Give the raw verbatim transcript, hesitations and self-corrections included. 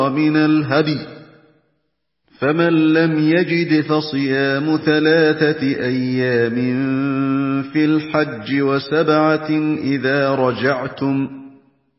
مِنَ الْهَدْيِ ۖ فَمَن لَّمْ يَجِدْ فَصِيَامُ ثَلَاثَةِ أَيَّامٍ فِي الْحَجِّ وَسَبْعَةٍ إِذَا رَجَعْتُمْ ۗ